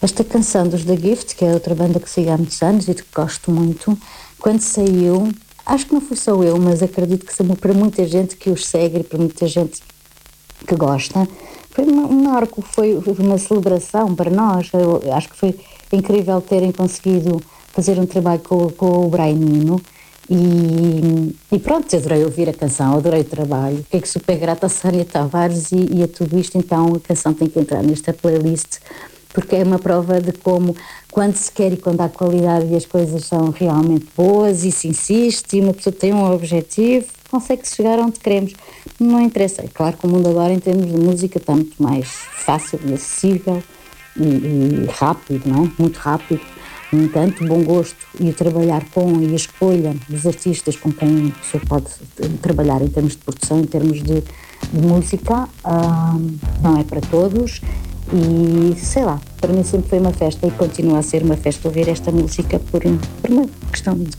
Esta canção dos The Gift, que é outra banda que sigo há muitos anos e que gosto muito, quando saiu, acho que não fui só eu, mas acredito que para muita gente que os segue e para muita gente que gosta, foi um marco, foi uma celebração para nós. Eu acho que foi incrível terem conseguido fazer um trabalho com o Brian Eno e pronto, adorei ouvir a canção, adorei o trabalho, fiquei super grata a Sónia Tavares e a tudo isto. Então a canção tem que entrar nesta playlist, porque é uma prova de como, quando se quer e quando há qualidade e as coisas são realmente boas e se insiste e uma pessoa tem um objetivo, consegue chegar onde queremos. Não interessa, é claro que o mundo agora em termos de música está muito mais fácil e acessível e rápido, não é? Muito rápido. No entanto, o bom gosto e o trabalhar com e a escolha dos artistas com quem a pessoa pode trabalhar em termos de produção, em termos de música, não é para todos. E sei lá, para mim sempre foi uma festa e continua a ser uma festa ouvir esta música por uma questão de